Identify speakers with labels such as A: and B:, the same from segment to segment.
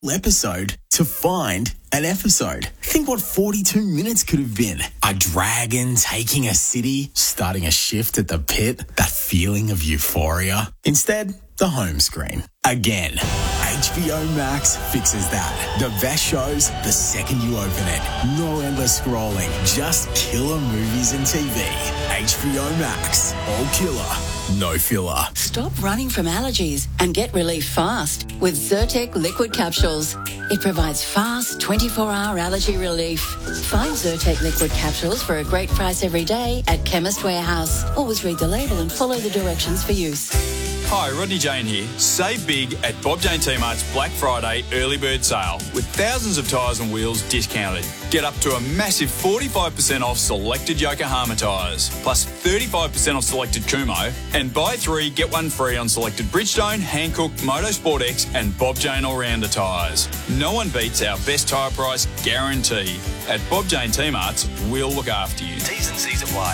A: episode to find an episode. Think what 42 minutes could have been. A dragon taking a city, starting a shift at the pit, that feeling of euphoria. Instead, the home screen. Again, HBO Max fixes that. The best shows the second you open it. No endless scrolling, just killer movies and TV. HBO Max. All killer, no filler.
B: Stop running from allergies and get relief fast with Zyrtec liquid capsules. It provides fast 24-hour allergy relief. Find Zyrtec liquid capsules for a great price every day at Chemist Warehouse. Always read the label and follow the directions for use.
C: Hi, Rodney Jane here. Save big at Bob Jane T-Mart's Black Friday early bird sale with thousands of tyres and wheels discounted. Get up to a massive 45% off selected Yokohama tyres, plus 35% off selected Kumo, and buy 3, get 1 free on selected Bridgestone, Hankook, Motorsport X and Bob Jane All-Rounder tyres. No one beats our best tyre price guarantee. At Bob Jane T-Mart's, we'll look after you. T's and C's apply.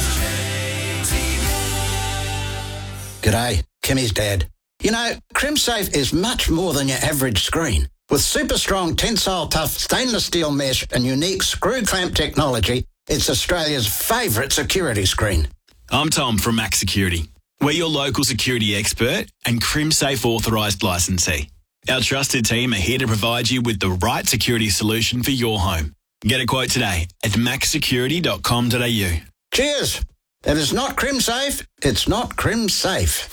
D: G'day, Kimmy's dad. You know, CrimSafe is much more than your average screen. With super strong tensile tough stainless steel mesh and unique screw clamp technology, it's Australia's favourite security screen.
E: I'm Tom from Max Security. We're your local security expert and CrimSafe authorised licensee. Our trusted team are here to provide you with the right security solution for your home. Get a quote today at maxsecurity.com.au.
D: Cheers! If it's not CrimSafe, it's not CrimSafe.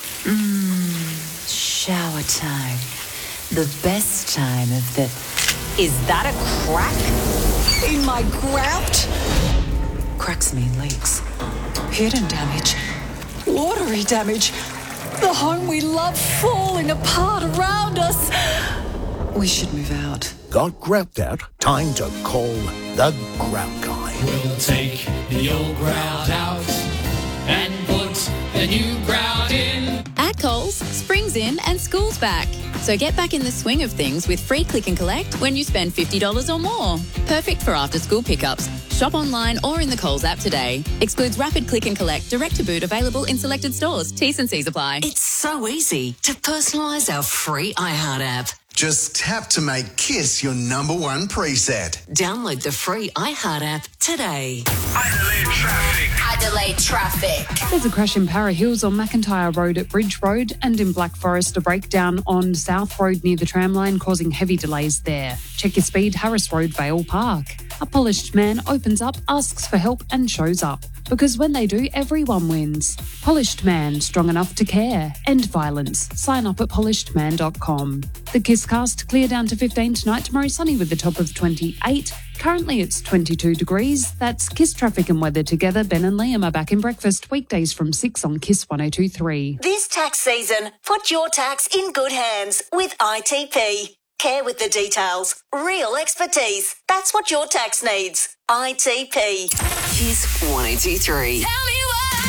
B: Shower time. The best time of the...
F: Is that a crack in my grout?
B: Cracks mean leaks.
F: Hidden damage. Watery damage. The home we love falling apart around us. We should move out.
G: Got grout out? Time to call the grout guy.
H: We'll take the old grout out and put the new grout in.
I: At Coles, spring's in and school's back. So get back in the swing of things with free click and collect when you spend $50 or more. Perfect for after-school pickups. Shop online or in the Coles app today. Excludes rapid click and collect, direct to boot, available in selected stores. T's and C's apply.
B: It's so easy to personalise our free iHeart app.
J: Just tap to make Kiss your number one preset.
B: Download the free iHeart app today.
K: Adelaide traffic.
L: There's a crash in Para Hills on McIntyre Road at Bridge Road, and in Black Forest a breakdown on South Road near the tramline causing heavy delays there. Check your speed, Harris Road, Vale Park. A polished man opens up, asks for help and shows up. Because when they do, everyone wins. Polished Man, strong enough to care. End violence. Sign up at polishedman.com. The Kisscast, clear down to 15 tonight. Tomorrow sunny with a top of 28. Currently it's 22 degrees. That's Kiss traffic and weather together. Ben and Liam are back in breakfast weekdays from 6 on Kiss 102.3.
M: This tax season, put your tax in good hands with ITP. Care with the details. Real expertise. That's what your tax needs. ITP.
B: Kiss 102.3.
K: Tell me what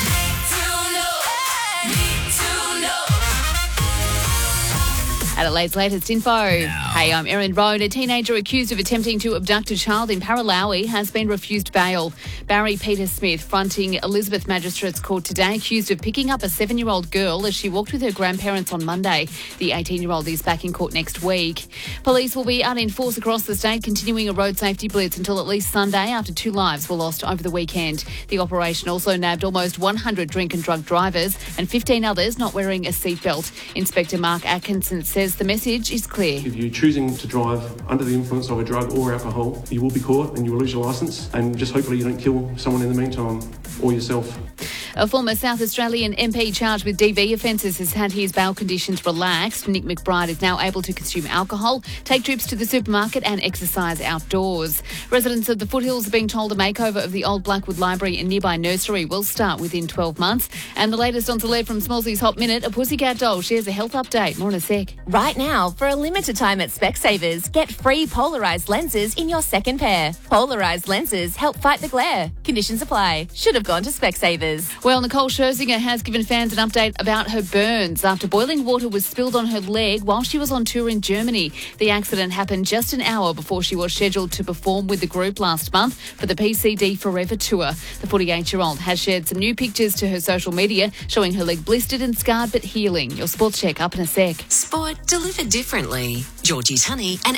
K: I need to know.
I: Adelaide's latest info. Hey, I'm Erin Road. A teenager accused of attempting to abduct a child in Paralowie has been refused bail. Barry Peter Smith, fronting Elizabeth Magistrates Court today, accused of picking up a 7-year-old girl as she walked with her grandparents on Monday. The 18-year-old is back in court next week. Police will be out in force across the state, continuing a road safety blitz until at least Sunday after 2 lives were lost over the weekend. The operation also nabbed almost 100 drink and drug drivers and 15 others not wearing a seatbelt. Inspector Mark Atkinson says the message is clear.
N: If you're choosing to drive under the influence of a drug or alcohol, you will be caught and you will lose your licence, and just hopefully you don't kill someone in the meantime or yourself.
I: A former South Australian MP charged with DV offences has had his bail conditions relaxed. Nick McBride is now able to consume alcohol, take trips to the supermarket and exercise outdoors. Residents of the Foothills are being told a makeover of the old Blackwood Library and nearby nursery will start within 12 months. And the latest on celeb from Smallsy's Hot Minute, a pussycat doll shares a health update. More in a sec.
O: Right now, for a limited time at Specsavers, get free polarised lenses in your second pair. Polarised lenses help fight the glare. Conditions apply. Should have gone to Specsavers.
I: Well, Nicole Scherzinger has given fans an update about her burns after boiling water was spilled on her leg while she was on tour in Germany. The accident happened just an hour before she was scheduled to perform with the group last month for the PCD Forever tour. The 48-year-old has shared some new pictures to her social media showing her leg blistered and scarred but healing. Your sports check up in a sec.
P: Sport delivered differently. Georgie's Honey and